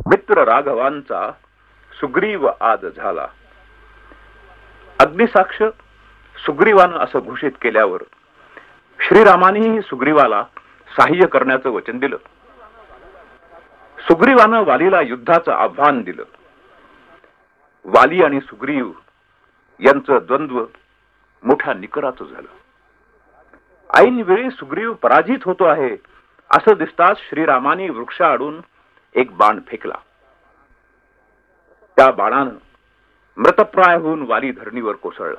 मित्र राघवांचा सुग्रीव आज झाला. अग्निसाक्ष सुग्रीवानं असं घोषित केल्यावर श्रीरामानेही सुग्रीवाला सहाय्य करण्याचं वचन दिलं. सुग्रीवानं वालीला युद्धाचं आव्हान दिलं. वाली आणि सुग्रीव यांचं द्वंद्व मोठ्या निकराचं झालं. ऐन वेळी सुग्रीव पराजित होतो आहे असं दिसताच श्रीरामाने वृक्षाआडून एक बाण फेकला. त्या बाणानं मृतप्राय होऊन वाली धरणीवर कोसळला.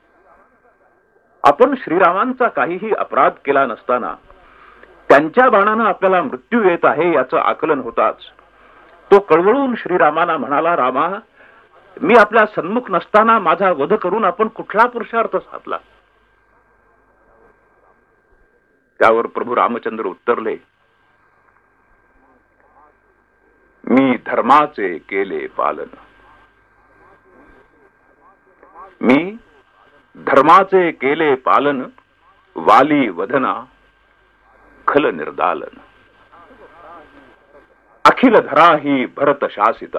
आपण श्रीरामांचा काहीही अपराध केला नसताना त्यांच्या बाणानं आपल्याला मृत्यू येत आहे याचं आकलन होताच तो कळवळून श्रीरामाना म्हणाला, रामा, मी आपल्या सन्मुख नसताना माझा वध करून आपण कुठला पुरुषार्थ साधला? त्यावर प्रभू रामचंद्र उत्तरले, मी धर्माचे केले पालन. मी धर्माचे केले पालन, वाली वदना खल निर्दालन. अखिल धरा ही भरत शासिता,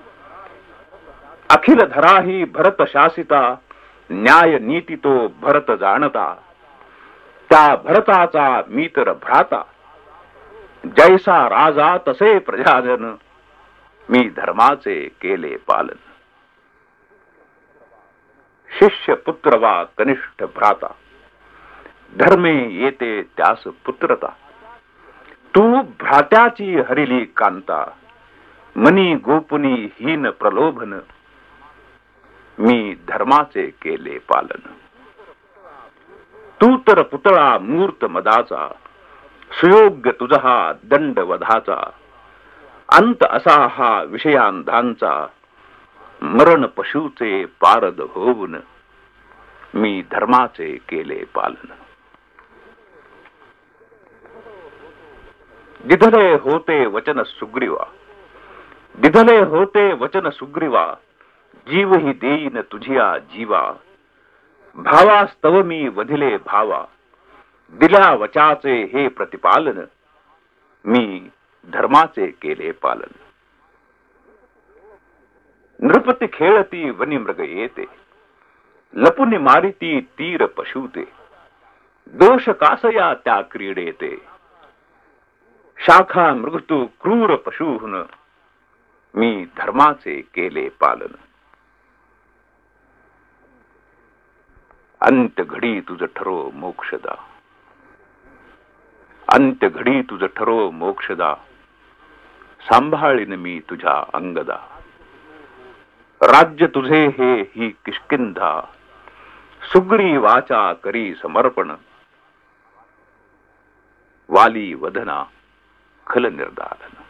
अखिल धरा ही भरत शासिता, न्याय नीती तो भरत जाणता. त्या भरताचा मी तर भ्राता, जैसा राजा तसे प्रजाजन, मी धर्माचे केले पालन. शिष्य पुत्र वा कनिष्ठ भ्राता, धर्मे येते त्यास पुत्रता. तू भ्रात्याची हरिली कांता, मनी गोपनी हीन प्रलोभन, मी धर्माचे केले पालन. तू तर पुतळा मूर्त मदाचा, सुयोग्य तुझा हा दंड वधाचा. अंत असा हा विषयांधांचा, मरण पशुचे पारद होऊन, मी धर्माचे केले पालन. दिधले होते वचन सुग्रीवा, दिधले होते वचन सुग्रीवा, जीव ही देईन तुझिया जीवा. भावास्तव मी वधिले भावा, दिल्या वचाचे हे प्रतिपालन, मी धर्माचे केले पालन. नृपती खेळती वनी मृग येते, लपुनी मारिती तीर पशुते. दोष कासया त्या क्रीडेते, शाखा मृगतू क्रूर पशुहुन, मी धर्माचे केले पालन. अंत घडी तुझ ठरो मोक्षदा, अंत घडी तुझ ठरो मोक्षदा. सांभाळीन मी तुझ्या अंगदा, राज्य तुझे हे ही किष्किंधा. सुग्रीवाचा करी समर्पण, वाली वदना खल निर्दालन.